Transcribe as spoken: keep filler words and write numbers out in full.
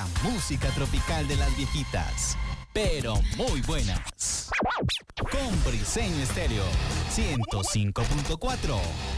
La música tropical de las viejitas, pero muy buenas. Con Briseño Estéreo ciento cinco punto cuatro.